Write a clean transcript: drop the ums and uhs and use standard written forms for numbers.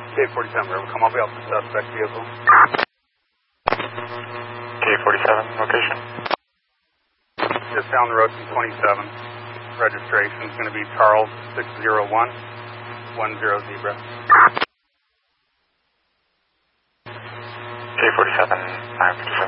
K-47, come up help the suspect vehicle. K-47, location? Just down the road from 27. Registration is going to be Charles 601 10 Zebra. K-47, 957.